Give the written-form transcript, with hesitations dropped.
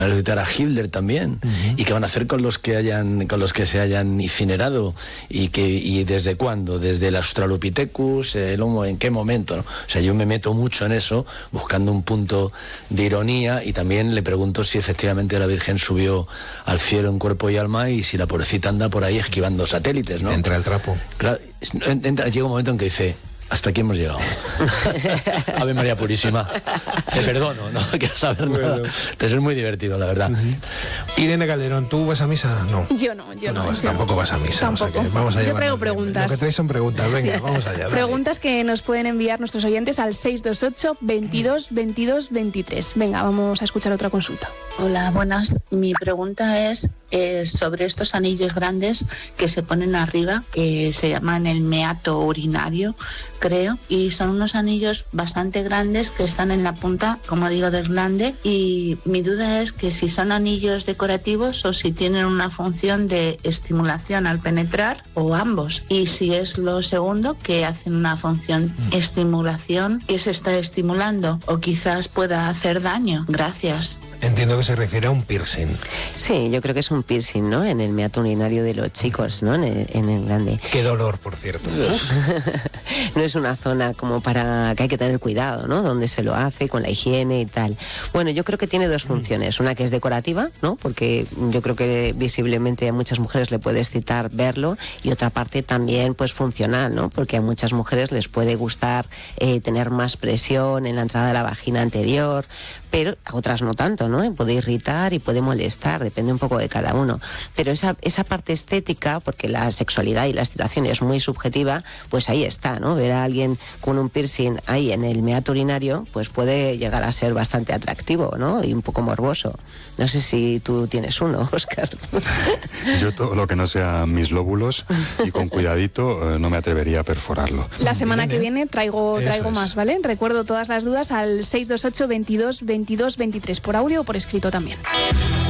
resucitar a Hitler también, y qué van a hacer con los que se hayan incinerado, y desde cuándo, desde el Australopithecus, el Homo, en qué momento, ¿no? O sea, yo me meto mucho en eso, buscando un punto de ironía, y también le pregunto si efectivamente la Virgen subió al cielo en cuerpo y alma, y si la pobrecita anda por ahí esquivando satélites, ¿no? Entra el trapo. Claro, llega un momento en que dice: hasta aquí hemos llegado. Ave María Purísima. Te perdono, no quiero saber nada. Entonces es muy divertido, la verdad. Irene Calderón, ¿tú vas a misa? No. Yo no. Tampoco vas a misa. Tampoco. O sea que vamos a yo traigo preguntas. Lo que traes son preguntas. Venga, sí. Vamos allá. Dale. Preguntas que nos pueden enviar nuestros oyentes al 628 22 22 23. Venga, vamos a escuchar otra consulta. Hola, buenas. Mi pregunta es sobre estos anillos grandes que se ponen arriba, que se llaman el meato urinario, creo, y son unos anillos bastante grandes que están en la punta, como digo, del glande, y mi duda es que si son anillos decorativos o si tienen una función de estimulación al penetrar, o ambos, y si es lo segundo, que hacen una función estimulación, que se está estimulando o quizás pueda hacer daño. Gracias. Entiendo que se refiere a un piercing. Sí, yo creo que es un piercing, ¿no? En el meato urinario de los chicos, ¿no? En el glande. Qué dolor, por cierto. No es una zona como para que hay que tener cuidado, ¿no? Donde se lo hace, con la higiene y tal. Bueno, yo creo que tiene dos funciones. Una que es decorativa, ¿no? Porque yo creo que visiblemente a muchas mujeres le puede excitar verlo, y otra parte también pues funcional, ¿no? Porque a muchas mujeres les puede gustar tener más presión en la entrada de la vagina anterior, pero a otras no tanto, ¿no? Puede irritar y puede molestar, depende un poco de cada uno. Pero esa parte estética, porque la sexualidad y la excitación es muy subjetiva, pues ahí está, ¿no? Ver a alguien con un piercing ahí en el meato urinario, pues puede llegar a ser bastante atractivo, ¿no? Y un poco morboso. No sé si tú tienes uno, Óscar. Yo todo lo que no sea mis lóbulos, y con cuidadito, no me atrevería a perforarlo. La semana que viene traigo más, ¿vale? Recuerdo todas las dudas al 628 22 22 23, por audio o por escrito también.